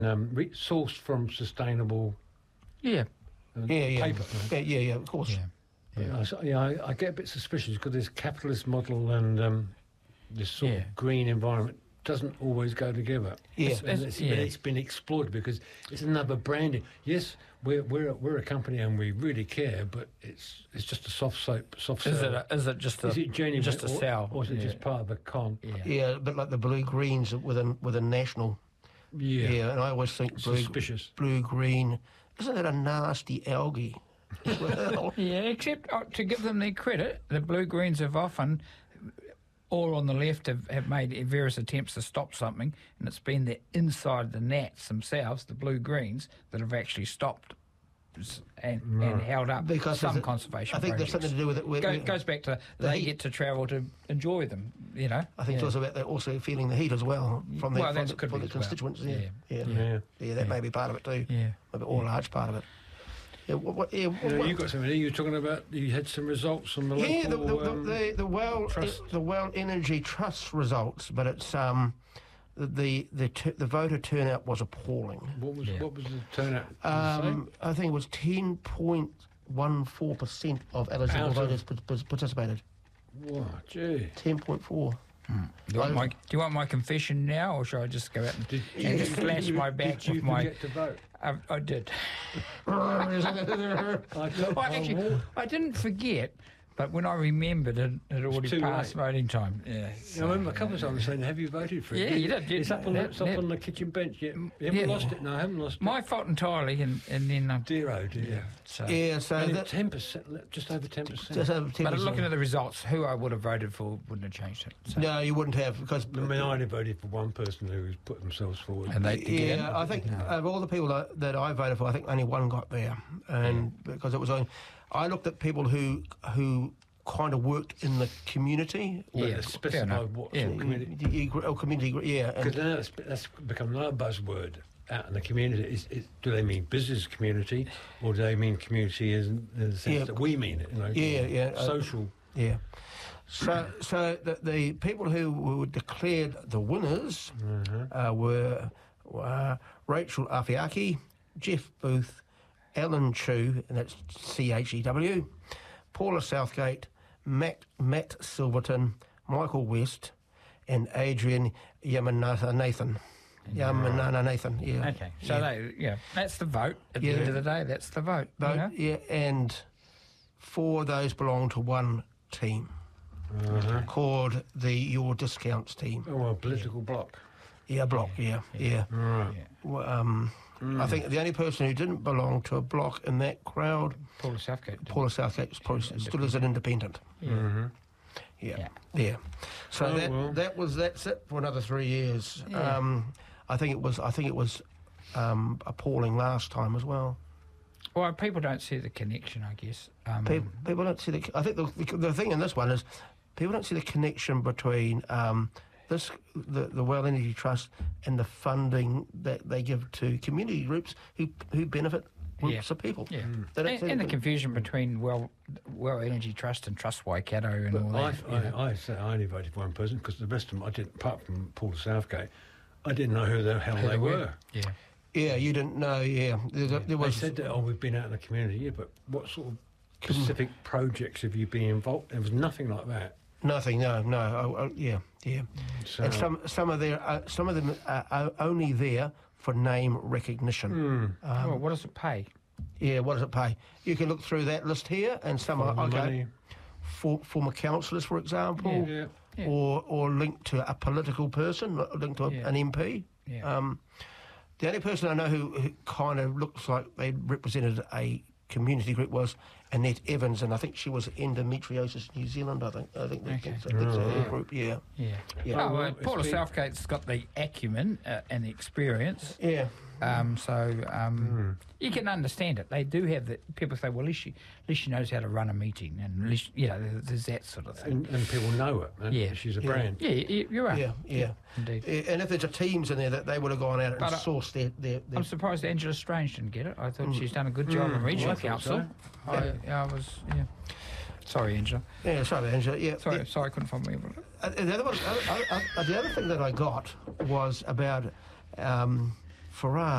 sourced from sustainable Yeah. paper. Yeah, of course. I get a bit suspicious because this capitalist model and this sort of green environment doesn't always go together. Yeah. It's been exploited because it's another branding. Yes, we're a company and we really care, but it's just a soft sell. Is it just a genuine, just a sell, or is it just part of a con? Yeah, a bit like the blue greens with a national. Yeah, and I always think suspicious blue green. Isn't that a nasty algae? Well, yeah, except to give them their credit, the blue greens have often, all on the left, have made various attempts to stop something, and it's been the inside the gnats themselves, the blue greens, that have actually stopped and held up because some conservation. I think projects. there's something to do with it. Goes back to they get to travel to enjoy them. You know, I think it's also about also feeling the heat as well from the constituents. Yeah, that may be part of it too. Yeah, maybe or a large part of it. You got something. You were talking about you had some results from the local the Well Energy Trust results, but it's the voter turnout was appalling. What was the turnout? I think it was 10.14% of eligible voters participated. Wow, gee. 10.4. Do you want my confession now, or should I just go out and flash my back did you with my? Forget to vote? I did. I didn't forget, but when I remembered, it had already passed voting time. Yeah. I remember a couple of times saying, "Have you voted for it?" Yeah, you did. It's up on the kitchen bench. You haven't lost it. No, I haven't lost it. My fault entirely, and then dear, oh dear. So 10%, just over 10%. Just over 10%. But looking at the results, who I would have voted for wouldn't have changed it. So. No, you wouldn't have, because I mean, I only voted for one person who's put themselves forward. And I think of all the people that I voted for, I think only one got there, and because it was only, I looked at people who kind of worked in the community. Specify what sort of community. Community, yeah. Because that's become another buzzword out in the community. Do they mean business community, or do they mean community in the sense that we mean it? Social. Yeah. So the people who were declared the winners were Rachel Afiaki, Jeff Booth, Alan Chu, and that's CHEW, Paula Southgate, Matt Silverton, Michael West, and Adrian Yamanathan. Nathan, yeah. Okay, so that's the vote. At the end of the day, that's the vote. And 4 of those belong to one team called the Your Discounts team. Oh, a political bloc. Yeah, bloc. Yeah. Right. Well, I think the only person who didn't belong to a bloc in that crowd, Paula Southgate was probably stood as an independent. Yeah. So that's it for another 3 years. Yeah. I think it was appalling last time as well. Well, people don't see the connection, I guess. People don't see I think the thing in this one is people don't see the connection between the Well Energy Trust and the funding that they give to community groups who benefit groups of people. Yeah. And the confusion between Well Energy Trust and Trust Waikato and all that. I only voted for one person because the rest of them I didn't, apart from Paul Southgate, I didn't know who the hell they were. Yeah. Yeah, you didn't know, yeah. They said that, we've been out in the community, but what sort of specific projects have you been involved? There was nothing like that. Nothing, no. Yeah. So, and some of them are only there for name recognition. What does it pay? Yeah, what does it pay? You can look through that list here, and some are money. Former councillors, for example, or linked to a political person, linked to an MP. Yeah. The only person I know who kind of looks like they represented a community group was Annette Evans, and I think she was Endometriosis New Zealand. I think that's her group. Yeah. Paula Southgate's got the acumen and the experience. Yeah. You can understand it. They do have that. People say, well, at least she knows how to run a meeting, and at least, there's that sort of thing. And people know it. Yeah, she's a brand. Yeah, you're right. Yeah, indeed. And if there's a teams in there that they would have gone out and sourced their I'm surprised Angela Strange didn't get it. I thought she's done a good job in regional council. So. I was. Sorry, Angela. Yeah, sorry, Angela. Yeah. Sorry, I couldn't find me. The other thing that I got was about for us.